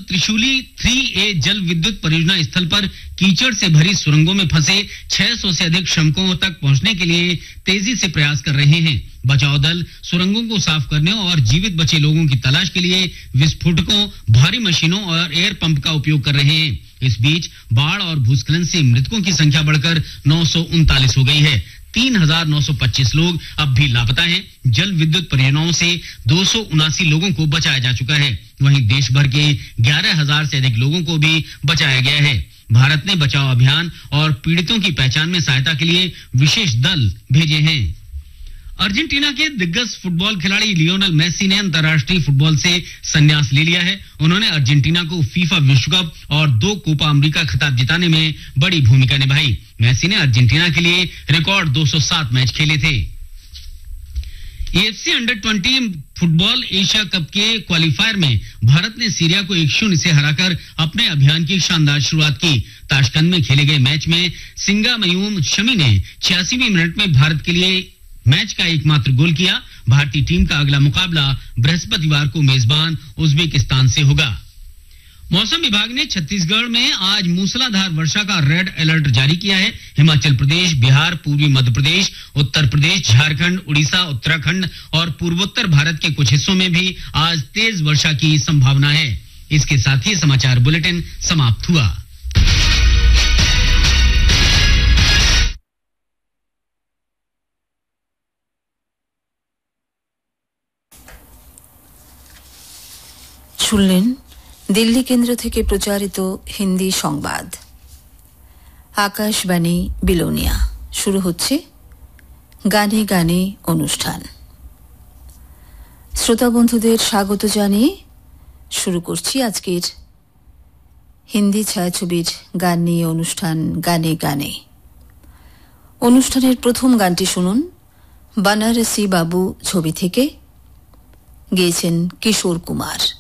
Trishuli 3A जल विद्युत परियोजना स्थल पर कीचड़ से भरी सुरंगों में फंसे 600 से अधिक श्रमिकों तक पहुंचने के लिए तेजी से प्रयास कर रहे हैं। बचाव दल सुरंगों को साफ करने और जीवित बचे लोगों की तलाश के लिए विस्फोटकों, भारी मशीनों और एयर पंप का उपयोग कर रहे हैं। इस बीच बाढ़ और भूस्खलन से मृतकों की संख्या बढ़कर 939 हो गई है। 3,925 लोग अब भी लापता हैं। जल विद्युत परियोजनाओं से 279 लोगों को बचाया जा चुका है। वहीं देश भर के 11,000 से अधिक लोगों को भी बचाया गया है। भारत ने बचाव अभियान और पीड़ितों की पहचान में सहायता के लिए विशेष दल भेजे हैं। अर्जेंटीना के दिग्गज फुटबॉल खिलाड़ी लियोनेल मेसी ने अंतर्राष्ट्रीय फुटबॉल से संन्यास ले लिया है। उन्होंने अर्जेंटीना को फीफा विश्व कप और 2 कोपा अमेरिका खिताब जिताने में बड़ी भूमिका निभाई। मेसी ने अर्जेंटीना के लिए रिकॉर्ड 207 मैच खेले थे। AFC under 20 football Asia cup के क्वालिफायर में भारत ने सीरिया को 1-0 से हराकर अपने अभियान की शानदार शुरुआत की। ताशकंद में खेले गए मैच में सिंगा मयूम शमी ने 86वें मिनट में भारत के लिए मैच का एकमात्र गोल किया। भारतीय टीम का अगला मुकाबला बृहस्पतिवार को मेजबान उज्बेकिस्तान से होगा। मौसम विभाग ने छत्तीसगढ़ में आज मूसलाधार वर्षा का रेड अलर्ट जारी किया है। हिमाचल प्रदेश, बिहार, पूर्वी मध्य प्रदेश, उत्तर प्रदेश, झारखंड, उड़ीसा, उत्तराखंड और पूर्वोत्तर भारत के कुछ हिस्सों में भी आज तेज वर्षा की संभावना है। इसके साथ ही समाचार बुलेटिन समाप्त हुआ। শুনলেন দিল্লি কেন্দ্র থেকে প্রচারিত হিন্দি সংবাদ। আকাশবাণী বিলোনিয়া। শুরু হচ্ছে গানে গানে অনুষ্ঠান। শ্রোতা বন্ধুদের স্বাগত জানিয়ে শুরু করছি আজকের হিন্দি ছায়াছবির গান নিয়ে অনুষ্ঠান গানে গানে। অনুষ্ঠানের প্রথম গানটি শুনুন বানারসি বাবু ছবি থেকে, গেয়েছেন কিশোর কুমার।